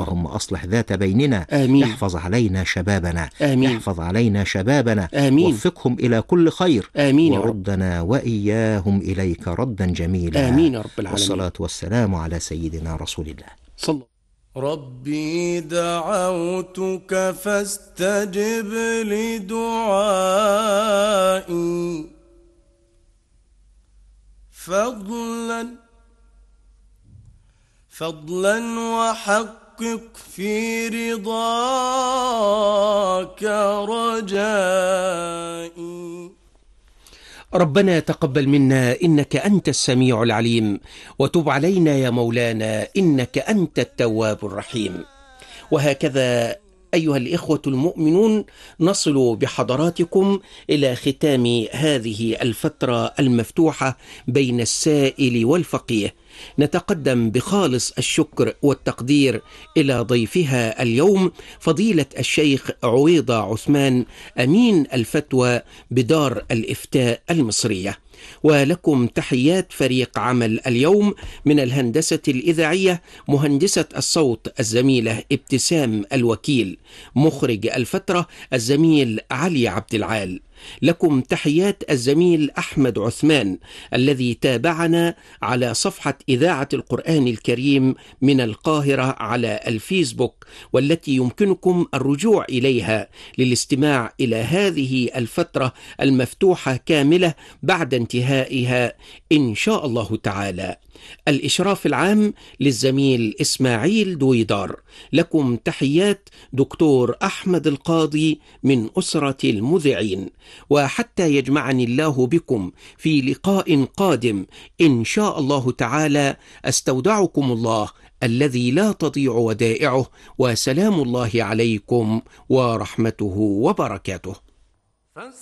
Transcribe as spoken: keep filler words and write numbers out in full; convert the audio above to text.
اللهم أصلح ذات بيننا. آمين. احفظ علينا شبابنا. آمين. احفظ علينا شبابنا. آمين. وفقهم إلى كل خير. آمين يا رب. وردنا وإياهم إليك ردا جميلا. آمين يا رب العالمين. والصلاة والسلام على سيدنا رسول الله صلى. ربي دعوتك فاستجب لدعائي فضلا فضلا وحقق في رضاك رجائي. ربنا تقبل منا إنك أنت السميع العليم، وتب علينا يا مولانا إنك أنت التواب الرحيم. وهكذا أيها الإخوة المؤمنون نصل بحضراتكم إلى ختام هذه الفترة المفتوحة بين السائل والفقيه. نتقدم بخالص الشكر والتقدير إلى ضيفها اليوم فضيلة الشيخ عويضة عثمان أمين الفتوى بدار الإفتاء المصرية. ولكم تحيات فريق عمل اليوم من الهندسة الإذاعية، مهندسة الصوت الزميلة ابتسام الوكيل، مخرج الفترة الزميل علي عبد العال. لكم تحيات الزميل أحمد عثمان الذي تابعنا على صفحة إذاعة القرآن الكريم من القاهرة على الفيسبوك، والتي يمكنكم الرجوع إليها للاستماع إلى هذه الفترة المفتوحة كاملة بعد انتهائها إن شاء الله تعالى. الإشراف العام للزميل إسماعيل دويدار. لكم تحيات دكتور أحمد القاضي من أسرة المذيعين. وحتى يجمعني الله بكم في لقاء قادم إن شاء الله تعالى، أستودعكم الله الذي لا تضيع ودائعه، وسلام الله عليكم ورحمته وبركاته.